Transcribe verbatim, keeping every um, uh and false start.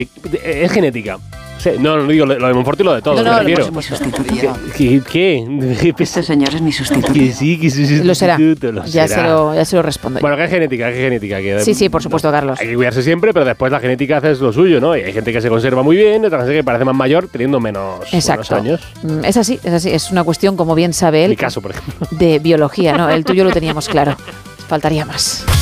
Es genética. Sí, no, no digo lo de Monforte y lo de todo. No, no, me lo Mi sustituto. ¿Qué? ¿Qué? Este señor es mi sustituto. Que sí, que sí, Lo será. Lo ya, será. Se lo, ya se lo respondo. Bueno, que es genética, que es genética. Que sí, sí, por supuesto, Carlos. Hay que cuidarse siempre, pero después la genética hace lo suyo, ¿no? Y hay gente que se conserva muy bien, otra gente que parece más mayor teniendo menos, Exacto. menos años. Es así, es así. Es una cuestión, como bien sabe él, Mi caso, por ejemplo. de biología, ¿no? El tuyo lo teníamos claro. Faltaría más.